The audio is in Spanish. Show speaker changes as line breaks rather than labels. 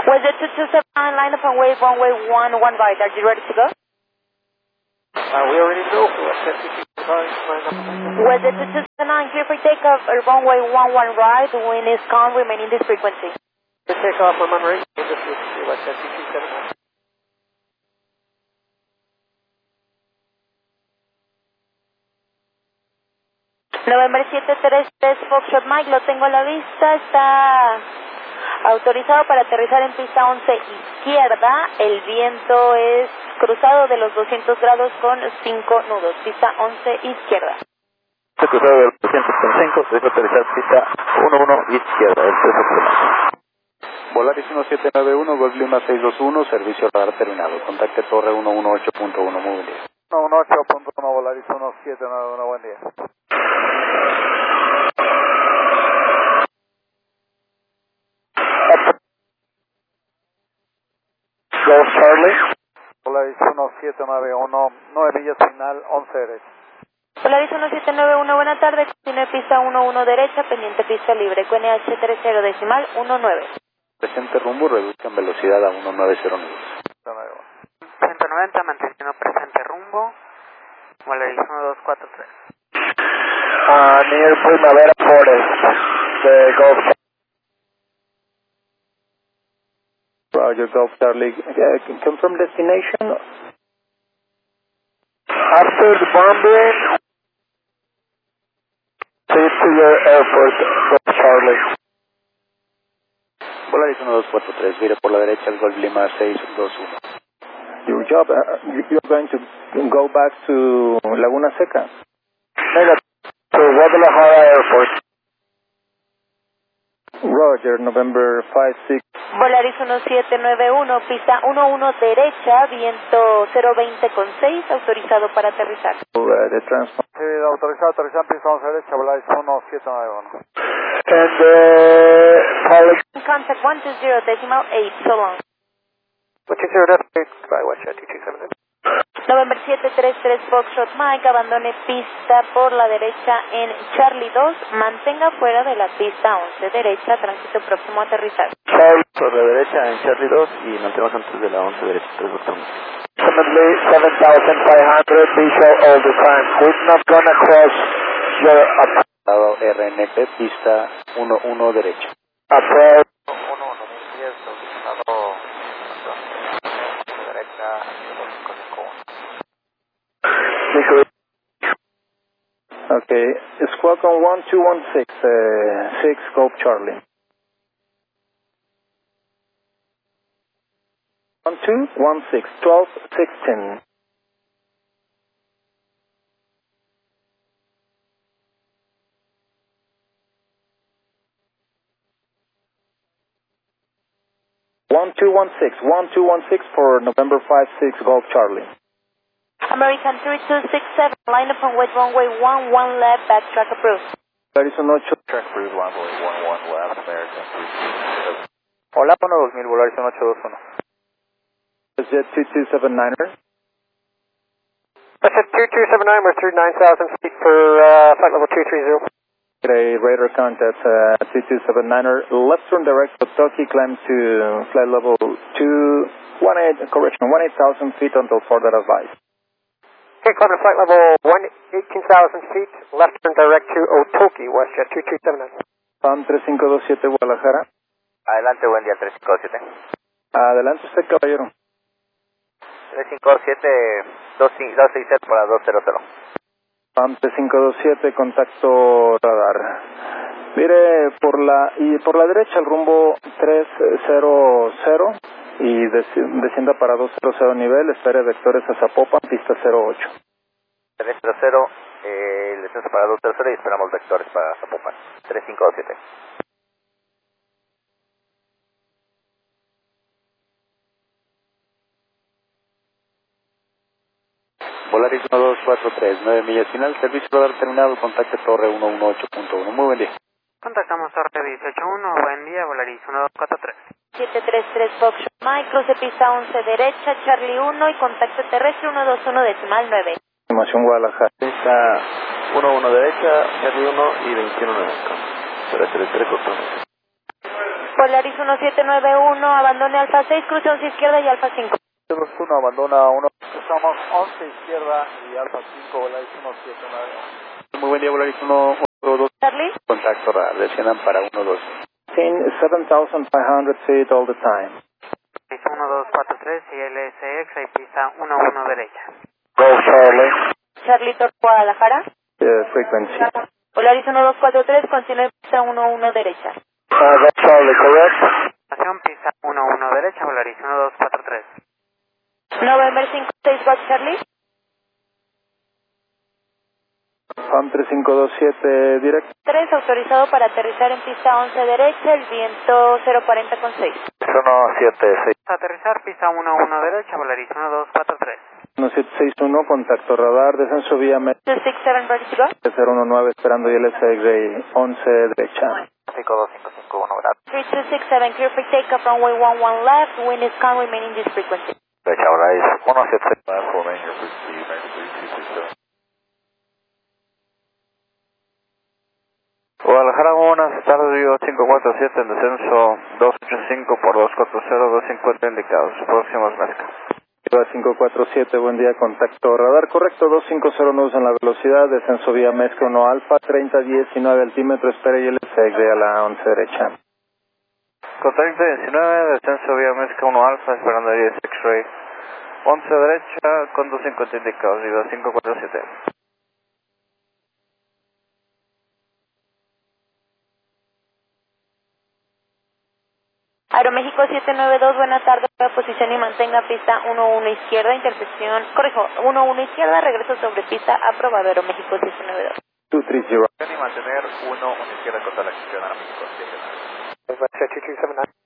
Was it 227 line up on wave runway 11 right? Are you ready to go?
We already know. Line up.
Was it 229 clear for takeoff runway 11 right? Wind is calm, remaining this frequency.
The takeoff on Monterey. This is West 279.
November 733 Foxtrot Mike, lo tengo a la vista, está autorizado para aterrizar en pista 11 izquierda, el viento es cruzado de los 200 grados con 5 nudos, pista 11 izquierda.
Cruzado de los 200 con 5, dejo aterrizar pista 11 izquierda, el 3 Volaris 1791, Golf Lima 621, servicio radar terminado, contacte torre 118.1, muy buen día.
118.1, Volaris 1791, buen día.
Golf Charlie.
Volaris 1791, 9 millas final, 11 derecha.
Volaris 1791, buena tarde, continúe pista 11 derecha, pendiente pista libre, QNH 30 decimal 19.
Presente rumbo, reduzcan velocidad a 1909.
190, manteniendo presente rumbo, Volaris 1243.
Near Primavera Forest, the Golf. Roger, Golf Charlie. Confirm destination. After the bombing, please to your airport, Golf Charlie. Volaris 1243, vire por la derecha al Golf Lima 621. Your job, you're going to go back to Laguna Seca? Negative. To Guadalajara Airport. Roger, November 56.
Volaris 1791, pista 11 derecha, viento 020 con 6, autorizado para aterrizar.
The transport.
Sí, autorizado, aterrizar en pista 11 derecha, Volaris 1791.
And pilot.
Contact 120 decimal 8, so long.
120, by Westjet 227.
November 733 Foxtrot Mike, abandone pista por la derecha en Charlie 2, mantenga fuera de la pista 11 derecha, tránsito próximo a aterrizar.
Charlie por la derecha en Charlie 2 y mantenemos antes de la 11 derecha, 3 botones. Approximately 7,500, be show all the time. We're not gonna cross your RNP, pista 11 derecha. Approach.
1110, posicionado derecha, 255.
Okay, Squawk-on 1216, 6 Golf Charlie. 1216, 1216. One two one six for November 56 Golf Charlie.
American 3267, line up on wait runway 11 left, backtrack approved.
Arizona 8.
Track approved, runway 11 left, American 3267.
Hola, 2000, Volaris 1821.
Jet 2279er.
That's at 2279, we're through 9,000 feet for flight level 230.
Today, radar contact 2279er, left turn direct, Toki climb to flight level 18,000 feet until further advice.
Okay, climb to flight level 18,000 feet, left turn direct to Otoki, Westjet 2279.
PAM 3527 Guadalajara.
Adelante, buen día, 357.
Adelante usted, caballero.
357, 267 para 200.
PAM 3527, contacto radar. Mire, por la derecha el rumbo 300 y descienda para 200 nivel, espere vectores a Zapopan, pista 08.
300, el descenso para 200 y esperamos vectores para Zapopan. 3527.
Volaris 1243, 9 millas final, servicio radar terminado, contacte torre 118.1. Muy buen día.
Contactamos torre 181, buen día, Volaris 1243.
733 Foxtrot Mike, cruce pista 11 derecha, Charlie 1 y contacto terrestre 121 decimal 9.
Información Guadalajara.
Pista 11 derecha, Charlie 1 y 21 9. Para 33 cortamos.
Polaris 1791, abandone Alfa 6, cruce 11 izquierda y Alfa 5.
1, abandona 1. Estamos 11 izquierda y Alfa 5, Volaris 179. Muy buen día, Volaris 112.
Charlie.
Contacto radar, desciendan para 12.
7,500 feet all the time.
1243 y LSX, ahí pista 11 derecha.
Go Charlie.
Charlie Tor Guadalajara.
Frequency.
Polaris 1243, continúe pista 11 derecha.
Go Charlie, correct.
Estación pista 11 derecha, Volaris 1243.
November 56, Box Charlie.
PAM 3527 direct.
3, autorizado para aterrizar en pista 11 derecha, el viento 040,6.
176.
Aterrizar pista 11 derecha, Volaris 1243.
1761, contacto radar, descenso vía
267, ready to go.
019 esperando ILS 11 derecha.
5251, gracias.
3267, clear for takeoff, runway 11 left, wind is calm, remaining this frequency.
Derecha, Volaris 176. For main frequency, Guadalajara 1, tarde Río 547 en descenso 285 por 240, 250 indicados. Próximos Mezca.
547, buen día, contacto radar correcto, 250 nudos en la velocidad, descenso vía Mezca 1 Alfa, 3019 altímetro, espera y ILS a la 11 derecha.
Con 3019, descenso vía Mezca 1 Alfa, esperando ahí X-Ray 11 derecha con 250 indicados y 2547.
Aeroméxico 792, buenas tardes, posición y mantenga pista 11 izquierda, intersección, 11 izquierda, regreso sobre pista, aprobado, Aeroméxico 792.
230.
Y mantener 1 izquierda contra la gestión Aeroméxico 7.
2279.